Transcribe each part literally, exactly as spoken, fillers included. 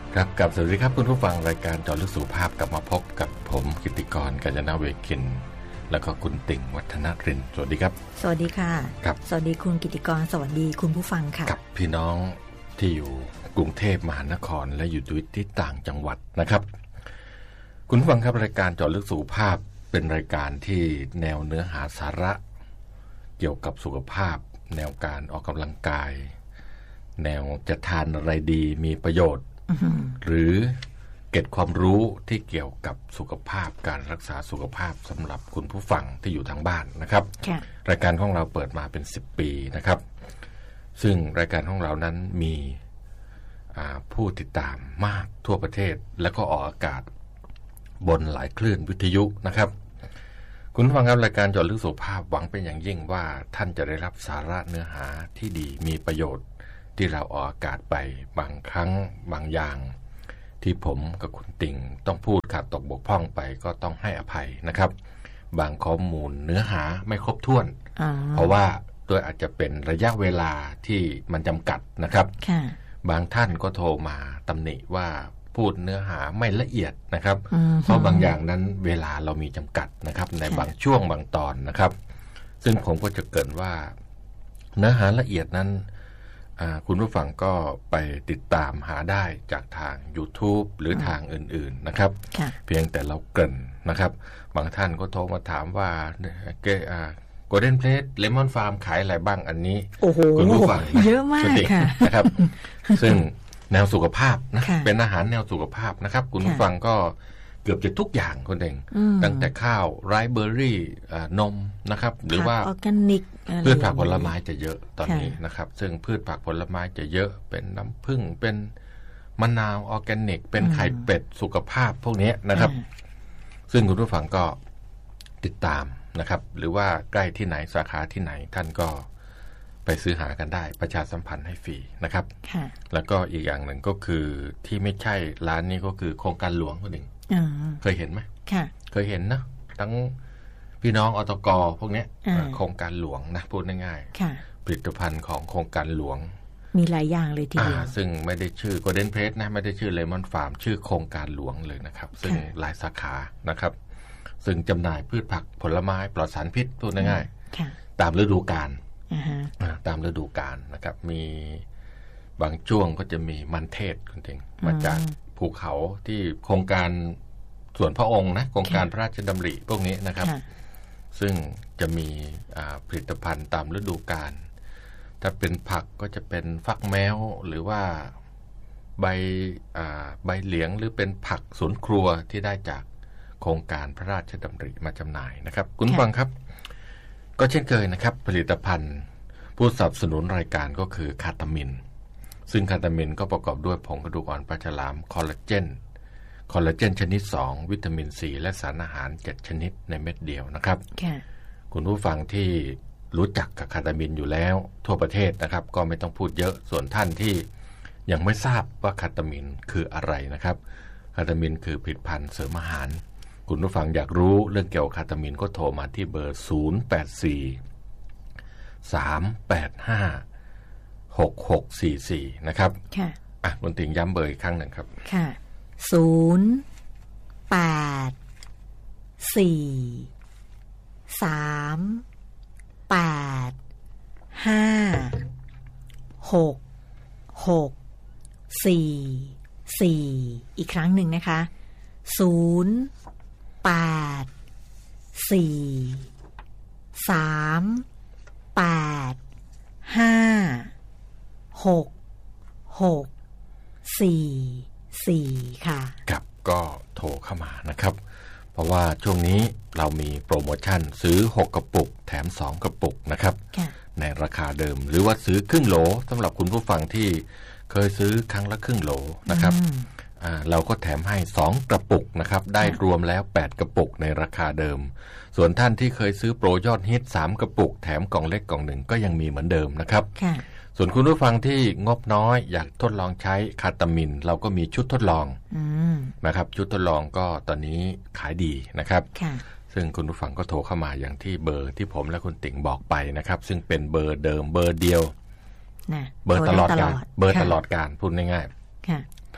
ครับกับสวัสดีครับคุณผู้ฟังรายการเจาะลึกสุขภาพกลับมาพบกับผมกิตติกร กาญจนเวคินแล้วก็คุณติ่งวัฒนรินทร์สวัสดีครับสวัสดีค่ะครับสวัสดีคุณกิตติกรสวัสดีคุณผู้ฟังค่ะกับพี่น้องที่อยู่กรุงเทพมหานครและอยู่ที่ต่างจังหวัดนะครับคุณผู้ฟังครับรายการเจาะลึกสุขภาพเป็นรายการที่แนวเนื้อหาสาระเกี่ยวกับสุขภาพแนวการออกกำลังกายแนวจะทานอะไรดีมีประโยชน์ uh-huh. หรือเก็บความรู้ที่เกี่ยวกับสุขภาพการรักษาสุขภาพสำหรับคุณผู้ฟังที่อยู่ทางบ้านนะครับ yeah. รายการของเราเปิดมาเป็นสิบปีนะครับซึ่งรายการของเรานั้นมีผู้ติดตามมากทั่วประเทศและก็ออกอากาศบนหลายคลื่นวิทยุนะครับคุณผู้ฟังครับรายการเจาะลึกสุขภาพหวังเป็นอย่างยิ่งว่าท่านจะได้รับสาระเนื้อหาที่ดีมีประโยชน์ที่เราออกอากาศไปบางครั้งบางอย่างที่ผมกับคุณติ่งต้องพูดขาดตกบกพร่องไปก็ต้องให้อภัยนะครับบางข้อมูลเนื้อหาไม่ครบถ้วนเพราะว่าตัวอาจจะเป็นระยะเวลาที่มันจำกัดนะครับบางท่านก็โทรมาตำหนิว่าพูดเนื้อหาไม่ละเอียดนะครับเพราะบางอย่างนั้นเวลาเรามีจำกัดนะครับในบางช่วงบางตอนนะครับซึ่งผมก็จะเกริ่นว่าเนื้อหาละเอียดนั้นคุณผู้ฟังก็ไปติดตามหาได้จากทาง YouTube หรือทางอื่นๆนะครับเพียงแต่เราเกริ่นนะครับบางท่านก็โทรมาถามว่าเกอ่าโกลเด้นเพลสเลมอนฟาร์มขายอะไรบ้างอันนี้คุณผู้ฟังเยอะมากค่ะนะครับซึ่งแนวสุขภาพนะเป็นอาหารแนวสุขภาพนะครับคุณผู้ฟังก็เกือบจะทุกอย่างคนเองตั้งแต่ข้าวไรซ์เบอร์รี่นมนะครับหรือว่าออร์แกนิกพืชผักผลไม้จะเยอะตอนนี้นะครับซึ่งพืชผักผลไม้จะเยอะเป็นน้ำผึ้งเป็นมะนาวออร์แกนิกเป็นไข่เป็ดสุขภาพพวกนี้นะครับซึ่งคุณผู้ฟังก็ติดตามนะครับหรือว่าใกล้ที่ไหนสาขาที่ไหนท่านก็ไปซื้อหากันได้ประชาสัมพันธ์ให้ฟรีนะครับแล้วก็อีกอย่างหนึ่งก็คือที่ไม่ใช่ร้านนี้ก็คือโครงการหลวงคนหนึ่งเคยเห็นไหมเคยเห็นนะทั้งพี่น้องอตกพวกนี้โครงการหลวงนะพูดง่ายๆผลิตภัณฑ์ของโครงการหลวงมีหลายอย่างเลยทีเดียวซึ่งไม่ได้ชื่อ Golden Plate นะไม่ได้ชื่อ Lemon Farm ชื่อโครงการหลวงเลยนะครับซึ่งหลายสาขานะครับซึ่งจำหน่ายพืชผักผลไม้ปลอดสารพิษพูดง่ายๆตามฤดูกาลตามฤดูกาลนะครับมีบางช่วงก็จะมีมันเทศคุณเองมาจากภูเขาที่โครงการส่วนพระองค์นะโครงการพระราชดำริพวกนี้นะครับซึ่งจะมีผลิตภัณฑ์ตามฤดูกาลถ้าเป็นผักก็จะเป็นฟักแมวหรือว่าใบใบเหลียงหรือเป็นผักสวนครัวที่ได้จากโครงการพระราชดำริมาจำหน่ายนะครับคุณฟังครับก็เช่นเคยนะครับผลิตภัณฑ์ผู้สนับสนุนรายการก็คือคาตามินซึ่งคาตามินก็ประกอบด้วยผงกระดูกอ่อนปลาฉลามคอลลาเจนคอลลาเจนชนิดสองวิตามินซีและสารอาหารเจ็ดชนิดในเม็ดเดียวนะครับคุณผู้ฟังที่รู้จักกับคาตามินอยู่แล้วทั่วประเทศนะครับก็ไม่ต้องพูดเยอะส่วนท่านที่ยังไม่ทราบว่าคาตามินคืออะไรนะครับคาตามินคือผลิตภัณฑ์เสริมอาหารคุณผู้ฟังอยากรู้เรื่องเกี่ยวกับคาตามินก็โทรมาที่เบอร์ศูนย์ แปด สี่ สาม แปด ห้า หก หก สี่ สี่นะครับค่ะอ่ะคุณติ่งย้ำเบอร์อีกครั้งหนึ่งครับค่ะศูนย์ แปด สี่ สาม แปด ห้า หก หก สี่ สี่ อีกครั้งหนึ่งนะคะศูนย์ แปด สี่ สาม แปด ห้า หก หก สี่ สี่ค่ะครับก็โทรเข้ามานะครับเพราะว่าช่วงนี้เรามีโปรโมชั่นซื้อหกกระปุกแถมสองกระปุกนะครับในราคาเดิมหรือว่าซื้อครึ่งโหลสำหรับคุณผู้ฟังที่เคยซื้อครั้งละครึ่งโหลนะครับเราก็แถมให้สองกระปุกนะครับได้รวมแล้วแปดกระปุกในราคาเดิมส่วนท่านที่เคยซื้อโปรยอดฮิตสามกระปุกแถมกล่องเล็กกล่องหนึ่งก็ยังมีเหมือนเดิมนะครับส่วนคุณผู้ฟังที่งบน้อยอยากทดลองใช้คาตามินเราก็มีชุดทดลองนะครับชุดทดลองก็ตอนนี้ขายดีนะครับซึ่งคุณผู้ฟังก็โทรเข้ามาอย่างที่เบอร์ที่ผมและคุณติ๋งบอกไปนะครับซึ่งเป็นเบอร์เดิมเบอร์เดียวเบอร์ตลอดกาลเบอร์ตลอดกาลพูดง่ายๆ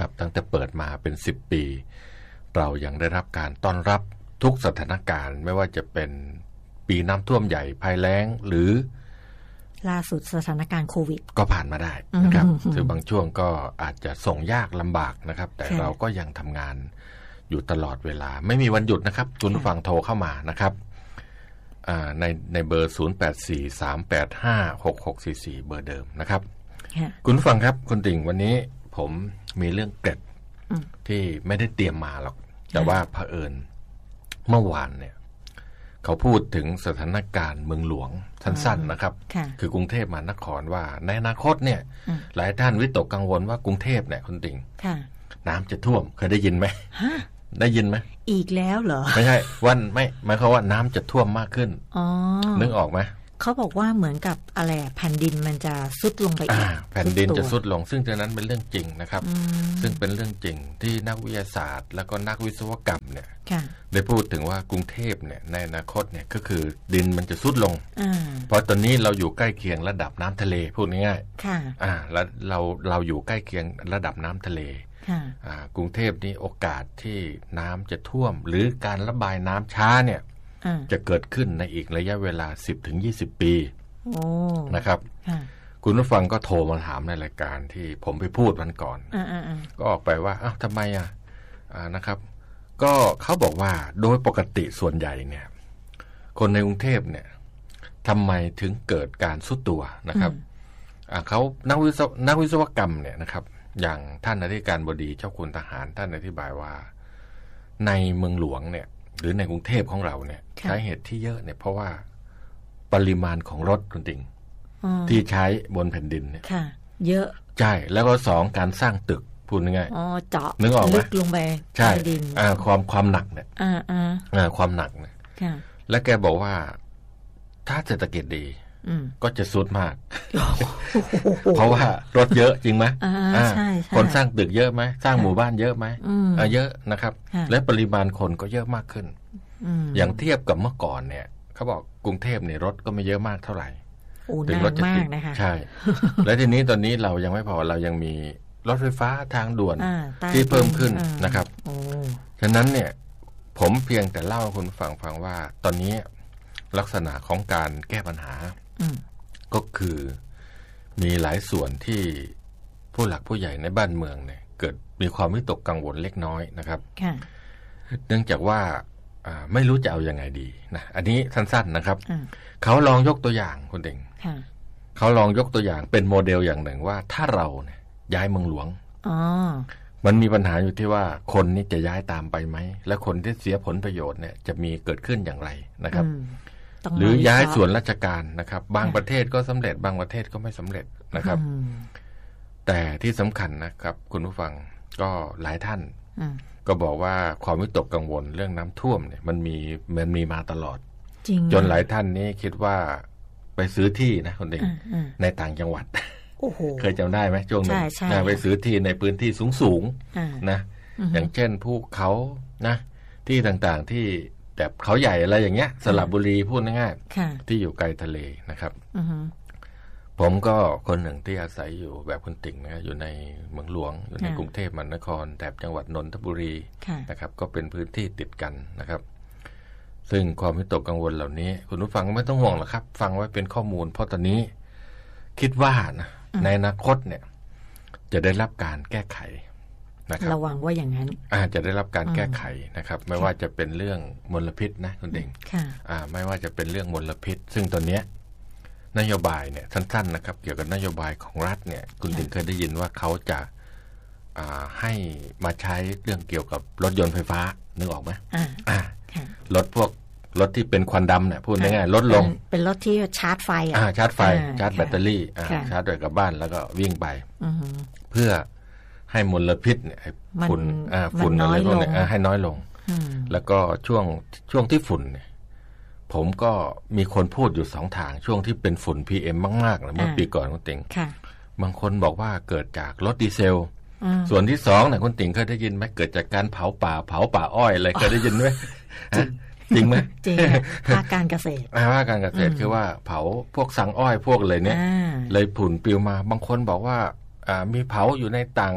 ครับตั้งแต่เปิดมาเป็นสิบปีเรายังได้รับการต้อนรับทุกสถานการณ์ไม่ว่าจะเป็นปีน้ำท่วมใหญ่ภัยแล้งหรือล่าสุดสถานการณ์โควิดก็ผ่านมาได้นะครับคือบางช่วงก็อาจจะส่งยากลำบากนะครับแต่เราก็ยังทำงานอยู่ตลอดเวลาไม่มีวันหยุดนะครับคุณผู้ฟังโทรเข้ามานะครับในในเบอร์ศูนย์ แปด สี่ สาม แปด ห้า หก หก สี่ สี่เบอร์เดิมนะครับคุณผู้ฟังครับคุณติ่งวันนี้ผมมีเรื่องเกร็ดที่ไม่ได้เตรียมมาหรอกแต่ว่าเผอิญเมื่อวานเนี่ยเขาพูดถึงสถานการณ์เมืองหลวงสั้นๆนะครับคือกรุงเทพมหานครว่าในอนาคตเนี่ยหลายท่านวิตกกังวลว่ากรุงเทพเนี่ยคุณติ่งน้ำจะท่วมเคยได้ยินไหมได้ยินไหมอีกแล้วเหรอไม่ใช่วันไม่หมายความว่าน้ำจะท่วมมากขึ้นอ๋อนึกออกไหมเขาบอกว่าเหมือนกับอะไรแผ่นดินมันจะซุดลงไปอีกแผ่นดินจะซุดลงซึ่งตรงนั้นเป็นเรื่องจริงนะครับซึ่งเป็นเรื่องจริงที่นักวิทยาศาสตร์แล้วก็นักวิศวกรรมเนี่ยได้พูดถึงว่ากรุงเทพเนี่ยในอนาคตเนี่ยก็คือดินมันจะซุดลงเพราะตอนนี้เราอยู่ใกล้เคียงระดับน้ำทะเลพูดง่ายๆอ่าแล้วเราเราอยู่ใกล้เคียงระดับน้ำทะเลกรุงเทพนี่โอกาสที่น้ำจะท่วมหรือการระบายน้ำช้าเนี่ยจะเกิดขึ้นในอีกระยะเวลา สิบถึงยี่สิบ ปีนะครับคุณผู้ฟังก็โทรมาถามในรายการที่ผมไปพูดวันก่อนก็ออกไปว่าอ้าวทำไมอ่ะนะครับก็เขาบอกว่าโดยปกติส่วนใหญ่เนี่ยคนในกรุงเทพเนี่ยทำไมถึงเกิดการซุดตัวนะครับเขานักวิศวนักวิศวกรรมเนี่ยนะครับอย่างท่านอธิการบดีเจ้าคุณทหารท่านอธิบายว่าในเมืองหลวงเนี่ยหรือในกรุงเทพของเราเนี่ยสาเหตุที่เยอะเนี่ยเพราะว่าปริมาณของรถจริงๆที่ใช้บนแผ่นดินเนี่ยเยอะใช่แล้วก็สองการสร้างตึกพูดง่ายๆอ๋อเจาะนึกออกไหมลึกลงไปใช่ความความหนักเนี่ยความหนักเนี่ยและแกบอกว่าถ้าเศรษฐกิจดีก็จะสุดมากเพราะว่ารถเยอะจริงไหมคนสร้างตึกเยอะไหมสร้างหมู่บ้านเยอะไหมเยอะนะครับและปริมาณคนก็เยอะมากขึ้นอย่างเทียบกับเมื่อก่อนเนี่ยเขาบอกกรุงเทพเนี่ยรถก็ไม่เยอะมากเท่าไหร่ถึงรถจะติดใช่และทีนี้ตอนนี้เรายังไม่พอเรายังมีรถไฟฟ้าทางด่วนที่เพิ่มขึ้นนะครับฉะนั้นเนี่ยผมเพียงแต่เล่าให้คุณฟังฟังว่าตอนนี้ลักษณะของการแก้ปัญหาก็คือมีหลายส่วนที่ผู้หลักผู้ใหญ่ในบ้านเมืองเนี่ยเกิดมีความวิตกกังวลเล็กน้อยนะครับเนื่องจากว่าไม่รู้จะเอายังไงดีนะอันนี้สั้นๆนะครับเขาลองยกตัวอย่างคุณเด่งเขาลองยกตัวอย่างเป็นโมเดลอย่างหนึ่งว่าถ้าเราเนี่ยย้ายเมืองหลวงมันมีปัญหาอยู่ที่ว่าคนนี้จะย้ายตามไปไหมและคนที่เสียผลประโยชน์เนี่ยจะมีเกิดขึ้นอย่างไรนะครับหรือย้ายส่วนราชการนะครับบางประเทศก็สำเร็จบางประเทศก็ไม่สำเร็จนะครับแต่ที่สำคัญนะครับคุณผู้ฟังก็หลายท่านก็บอกว่าความวิตกกังวลเรื่องน้ำท่วมเนี่ยมันมีมันมีมาตลอดจนหลายท่านนี่คิดว่าไปซื้อที่นะคนเด็กในต่างจังหวัดเคยจำได้ไหมช่วงนึงไปซื้อที่ในพื้นที่สูงๆนะอย่างเช่นภูเขานะที่ต่างๆที่แบบเขาใหญ่อะไรอย่างเงี้ยสระบุรีพูดง่ายๆที่อยู่ไกลทะเลนะครับผมก็คนหนึ่งที่อาศัยอยู่แบบคนติ่งนะอยู่ในเมืองหลวงอยู่ในกรุงเทพมหานครแถบจังหวัดนนทบุรีนะครับก็เป็นพื้นที่ติดกันนะครับซึ่งความวิตกกังวลเหล่านี้คุณผู้ฟังไม่ต้องห่วงหรอกครับฟังไว้เป็นข้อมูลเพราะตอนนี้คิดว่านะในอนาคตเนี่ยจะได้รับการแก้ไขนะครับระวังว่าอย่างนั้นอาจจะได้รับการแก้ไขนะครับไม่ว่าจะเป็นเรื่องมลพิษนะคุณเด่งอ่าไม่ว่าจะเป็นเรื่องมลพิษซึ่งตอนนี้นโยบายเนี่ยสั้นๆนะครับเกี่ยวกับนโยบายของรัฐเนี่ยคุณถึงเคยได้ยินว่าเขาจะให้มาใช้เรื่องเกี่ยวกับรถยนต์ไฟฟ้านึกออกไหมอ่ารถพวกรถที่เป็นควันดำเนี่ยพูดง่ายๆลดลงเป็นรถที่ชาร์จไฟอ่าชาร์จไฟชาร์จแบตเตอรี่อ่าชาร์จโดยกับบ้านแล้วก็วิ่งไปเพื่อให้มลพิษเนี่ยฝุ่นอ่าฝุ่นอะไรพวกนี้ให้น้อยลงแล้วก็ช่วงช่วงที่ฝุ่นเนี่ยผมก็มีคนพูดอยู่สองทางช่วงที่เป็นฝุ่น พี เอ็ม มากๆนะเมื่อปีก่อนคุณติ๋งบางคนบอกว่าเกิดจากรถดีเซลส่วนที่สองเนี่ยคุณติ๋งเคยได้ยินไหมเกิดจากการเผาป่าเผาป่าอ้อยอะไรเคยได้ยินไหมจริงไหมจริงภาคการเกษตรภาคการเกษตรคือว่าเผาพวกสังอ้อยพวกอะไรเนี่ยเลยฝุ่นปลิวมาบางคนบอกว่ามีเผาอยู่ในต่าง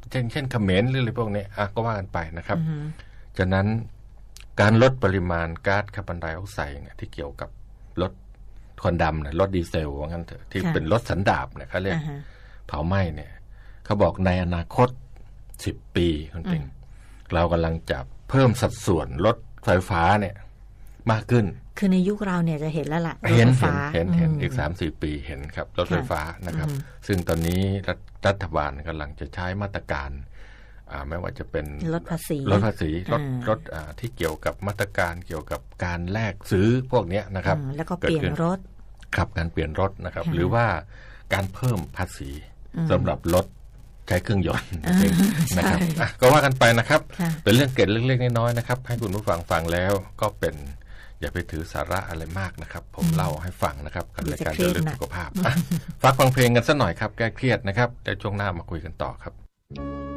เช่นเช่นเขมรหรืออะไรพวกนี้อ่ะก็ว่ากันไปนะครับฉะนั้นการลดปริมาณก๊าซคาร์บอนไดออกไซด์เนี่ยที่เกี่ยวกับรถควันดำเนี่ยรถดีเซลว่างั้นเถอะที่เป็นรถสันดาปเนี่ยเขาเรียกเผาไหม้เนี่ยเขาบอกในอนาคตสิบปีคุณติงเรากำลังจะเพิ่มสัดส่วนรถไฟฟ้าเนี่ยมากขึ้นคือในยุคเราเนี่ยจะเห็นแล้วล่ะเห็นเห็นเห็นเห็นอีก สามสี่ ปีเห็นครับรถไฟฟ้านะครับซึ่งตอนนี้รัฐบาลกำลังจะใช้มาตรการไม่ว่าจะเป็นลดภาษีลดภาษีลดลดที่เกี่ยวกับมาตรการเกี่ยวกับการแลกซื้อพวกนี้นะครับแล้วก็เปลี่ยนรถครับการเปลี่ยนรถนะครับหรือว่าการเพิ่มภาษีสำหรับรถใช้เครื่องยนต์นะครับก็ว่ากันไปนะครับเป็นเรื่องเกร็ดเล็กๆน้อยๆนะครับให้คุณผู้ฟังฟังแล้วก็เป็นอย่าไปถือสาระอะไรมากนะครับผมเล่าให้ฟังนะครับกับรายการเรื่องสุขภาพฝากฟังเพลงกันสักหน่อยครับแก้เครียดนะครับเดี๋ยวช่วงหน้ามาคุยกันต่อครับ